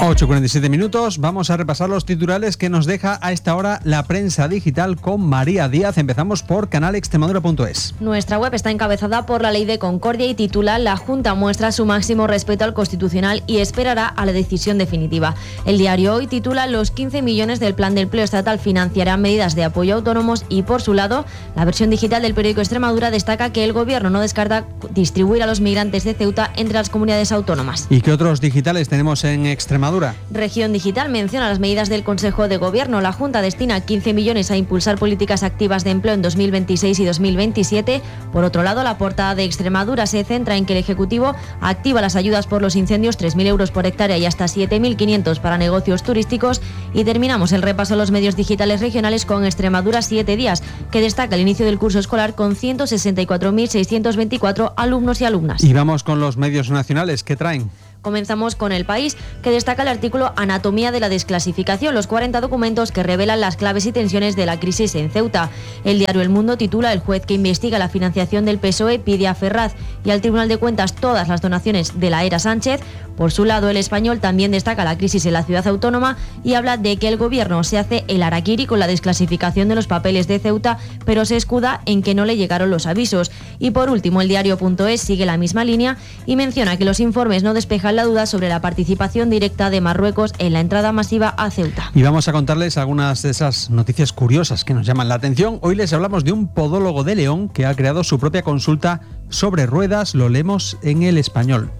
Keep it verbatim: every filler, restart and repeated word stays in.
ocho cuarenta y siete minutos, vamos a repasar los titulares que nos deja a esta hora la prensa digital con María Díaz. Empezamos por canal extremadura punto es. Nuestra web está encabezada por la Ley de Concordia y titula: La Junta muestra su máximo respeto al Constitucional y esperará a la decisión definitiva. El diario Hoy titula: Los quince millones del Plan de Empleo Estatal financiarán medidas de apoyo a autónomos, y por su lado, la versión digital del periódico Extremadura destaca que el Gobierno no descarta distribuir a los migrantes de Ceuta entre las comunidades autónomas. ¿Y qué otros digitales tenemos en Extremadura? Región Digital menciona las medidas del Consejo de Gobierno. La Junta destina quince millones a impulsar políticas activas de empleo en dos mil veintiséis y dos mil veintisiete. Por otro lado, la portada de Extremadura se centra en que el Ejecutivo activa las ayudas por los incendios, tres mil euros por hectárea y hasta siete mil quinientos para negocios turísticos. Y terminamos el repaso a los medios digitales regionales con Extremadura siete días, que destaca el inicio del curso escolar con ciento sesenta y cuatro mil seiscientos veinticuatro alumnos y alumnas. Y vamos con los medios nacionales, ¿qué traen? Comenzamos con El País, que destaca el artículo Anatomía de la desclasificación, los cuarenta documentos que revelan las claves y tensiones de la crisis en Ceuta. El diario El Mundo titula: El juez que investiga la financiación del P S O E pide a Ferraz y al Tribunal de Cuentas todas las donaciones de la era Sánchez. Por su lado, El Español también destaca la crisis en la ciudad autónoma y habla de que el Gobierno se hace el harakiri con la desclasificación de los papeles de Ceuta, pero se escuda en que no le llegaron los avisos. Y por último, el diario punto es sigue la misma línea y menciona que los informes no despejan la duda sobre la participación directa de Marruecos en la entrada masiva a Ceuta. Y vamos a contarles algunas de esas noticias curiosas que nos llaman la atención. Hoy les hablamos de un podólogo de León que ha creado su propia consulta sobre ruedas. Lo leemos en El Español.